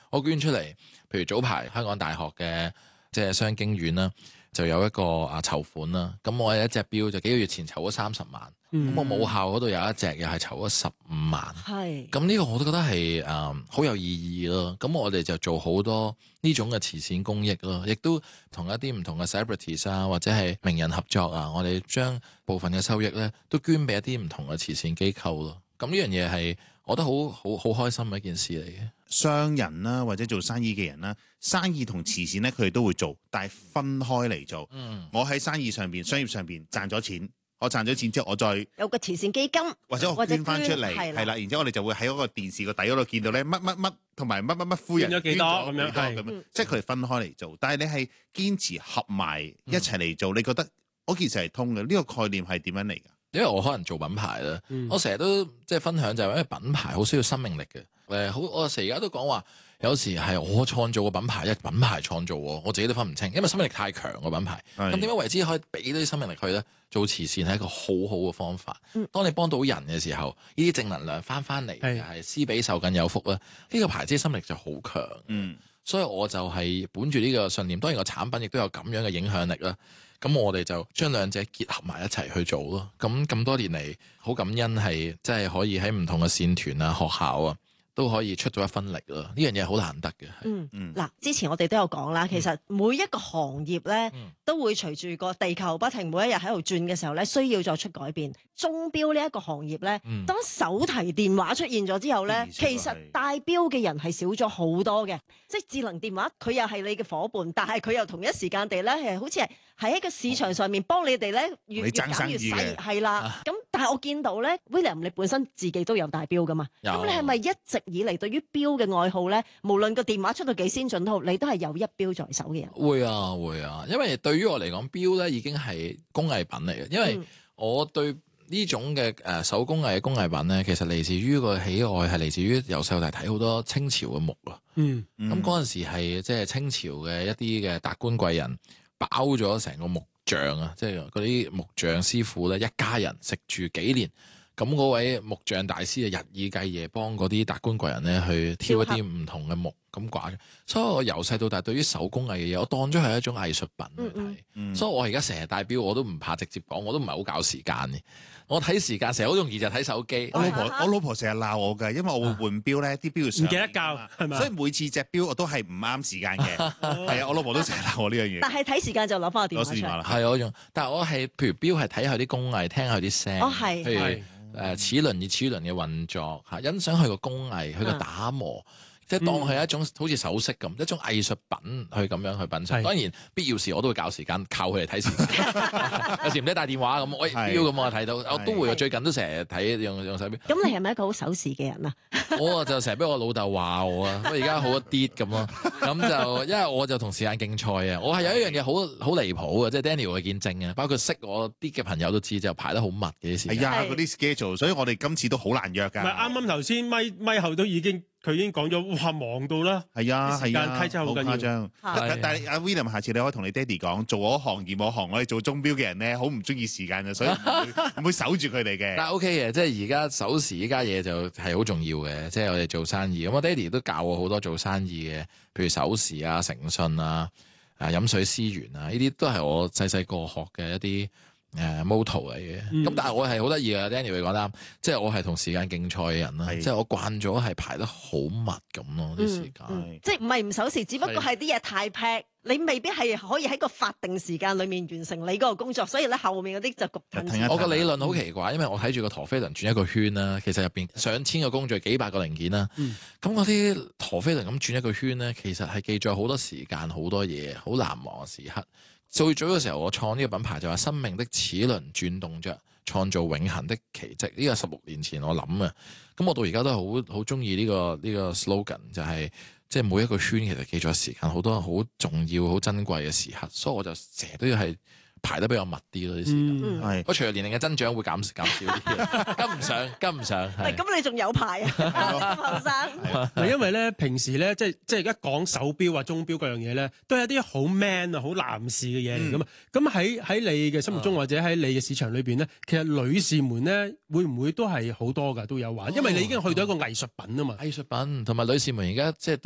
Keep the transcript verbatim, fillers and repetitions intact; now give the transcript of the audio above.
我捐出嚟，譬如早排香港大學嘅即係商經院啦，就有一個啊籌款啦。咁我有一隻錶就幾個月前籌咗三十萬，咁、嗯、我母校嗰度有一隻又係籌咗十五萬。係咁呢個我都覺得係誒好有意義咯。咁我哋就做好多呢種嘅慈善公益咯，亦都同一啲唔同嘅 celebrities 啊，或者係名人合作啊，我哋將部分嘅收益咧都捐俾一啲唔同嘅慈善機構咯。咁呢樣嘢係我覺得好好好開心嘅一件事嚟嘅。 商人啦，或者做生意嘅人啦，生意同慈善咧，佢哋都會做，但係分開嚟做。嗯，我喺生意上邊、商業上邊賺咗錢，我賺咗錢之後，我再有個慈善基金， 或者我捐翻出嚟，係啦，然之後我哋就會喺嗰個電視個底嗰度見到咧，乜乜乜同埋乜乜乜夫人捐咗幾多咁樣， 咁樣，即係佢哋分開嚟做。但係你係堅持合埋一齊嚟做，你覺得嗰件事係通嘅？呢個概念係點樣嚟㗎？ 因為我可能做品牌啦，嗯、我成日都即係分享就係因為品牌好需要生命力嘅。誒，好，我成日而家都講話，有時係我創造個品牌，一品牌創造我，我自己都分唔清，因為生命力太強個品牌。咁點解為之可以俾多啲生命力去咧？做慈善係一個好好嘅方法。嗯、當你幫到人嘅時候，呢啲正能量翻翻嚟，係是施比受更有福啦。呢、這個牌子生命力就好強。嗯，所以我就係本住呢個信念，當然個產品亦都有咁樣嘅影響力啦。咁我哋就將兩者結合埋一齊去做咯。咁咁多年嚟，好感恩係即係可以喺唔同嘅線團啊、學校啊，都可以出咗一分力咯。呢樣嘢好難得嘅。 嗯嗯。嗱，之前我哋都有講啦，其實每一個行業咧，嗯、都會隨住個地球不停每一日喺度轉嘅時候咧，需要作出改變。鐘錶呢一個行業咧，嗯、當手提電話出現咗之後咧，嗯、其實戴錶嘅人係少咗好多嘅。即係智能電話，佢又係你嘅夥伴，但係佢又同一時間地咧，係好似係喺一個市場上面幫你哋咧越越減越細，係啦。咁但係我見到咧 ，William 你本身自己都有戴錶噶嘛？咁你係咪一直以嚟對於錶嘅愛好咧，無論個電話出到幾先進都好，你都係有一錶在手嘅人？ 會啊會啊，因為對於我嚟講，錶咧已經係工藝品嚟嘅，因為我對呢種嘅誒手工藝嘅工藝品咧，其實嚟自於個喜愛係嚟自於由細到大睇好多清朝嘅木啊。嗯，咁嗰陣時係即係清朝嘅一啲嘅達官貴人包咗成個木匠啊，即係嗰啲木匠師傅咧，一家人食住幾年。咁嗰位木匠大師啊，日以繼夜幫嗰啲達官貴人咧去挑一啲唔同嘅木咁掛嘅，所以我由細到大對於手工藝嘅嘢，我當咗係一種藝術品嚟睇。嗯嗯、所以我而家成日戴錶，我都唔怕直接講，我都唔係好搞時間嘅。我睇時間成日好容易就睇手機。 我老婆我老婆成日鬧我㗎，因為我會換錶咧，啲錶要上唔記得校係咪？ 所以每次隻錶我都係唔啱時間嘅。係啊，我老婆都成日鬧我呢樣嘢。 但係睇時間就攞翻個電話出嚟。 係我用，但係我係譬如錶係睇佢啲工藝，聽佢啲聲。 哦，係。 譬如誒齒輪與齒輪嘅運作嚇，欣賞佢個工藝，佢個打磨。嗯即係當佢係一種好似首飾咁，一種藝術品去咁樣去品嚐。當然必要時我都會搞時間，靠佢嚟睇時間。有時唔使帶電話咁，我錶咁我睇到，我都會。最近都成日睇用用手錶。 咁你係咪一個好守時嘅人啊？ 我就成日俾我老豆話我啊，我而家好一啲咁咯。咁就因為我就同時間競賽啊，我係有一樣嘢好好離譜嘅，即係 Daniel 嘅見證啊，包括識我啲嘅朋友都知，就排得好密嘅啲時間。 係啊，嗰啲 schedule，所以我哋今次都好難約㗎。 唔係啱啱頭先咪咪後都已經。佢已經講咗，哇忙到啦， 係啊， 時間溪真係好緊要。 張但係阿 William，下次你可以同你爹哋講，做我行業我行，我哋做鐘錶嘅人咧，好唔中意時間嘅，所以唔會，會守住佢哋嘅。 但係 OK 嘅，即係而家守時依家嘢就係好重要嘅，即係我哋做生意。咁我爹哋都教我好多做生意嘅，譬如守時啊、誠信啊、啊飲水思源啊，呢啲都係我細細個學嘅一啲。誒 motto 嚟嘅，咁、嗯、但係我係好得意嘅 Daniel 你講得啱，即係我係同時間競賽嘅人啦，是即係我慣咗係排得好密咁咯啲時間， 嗯嗯、即係唔係唔守時，只不過係啲嘢太 pack，你未必係可以喺個法定時間裏面完成你嗰個工作，所以咧後面嗰啲就焗騰。 我個理論好奇怪，因為我睇住個陀飛輪轉一個圈啦，其實入邊上千個工序，幾百個零件啦，咁嗰啲陀飛輪咁轉一個圈咧，其實係記載好多時間、好多嘢，好難忘嘅時刻。最早嘅時候，我創呢個品牌就話生命的齒輪轉動着，創造永恆的奇蹟。呢個十六年前我諗嘅，咁我到而家都係好好中意呢個呢個 slogan，就係即係每一個圈其實記咗時間，好多好重要、好珍貴嘅時刻，所以我就成日都要係排得比較密啲咯啲時間。係我隨住年齡嘅增長會減減少啲，跟唔上，跟唔上。 係咁，你仲有排啊？咁後生。 係因為咧，平時咧，即係即係一講手錶啊、鐘錶嗰樣嘢咧，都係一啲好 man 啊、好男士嘅嘢嚟噶嘛。咁喺喺你嘅心目中或者喺你嘅市場裏邊咧，其實女士們咧會唔會都係好多噶都有玩？因為你已經去到一個藝術品啊嘛。 藝術品同埋女士們而家即係